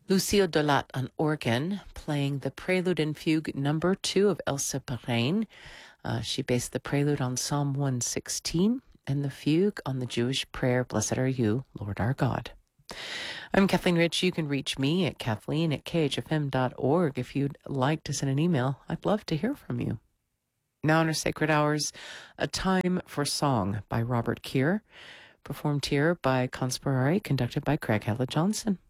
Lucille Dolat on organ, playing the Prelude and Fugue number 2 of Elsa Perrin. She based the Prelude on Psalm 116 and the Fugue on the Jewish prayer, Blessed are you, Lord our God. I'm Kathleen Rich. You can reach me at kathleen@khfm.org. If you'd like to send an email, I'd love to hear from you. Now in our Sacred Hours, A Time for Song by Robert Keir, performed here by Conspirare, conducted by Craig Hella Johnson.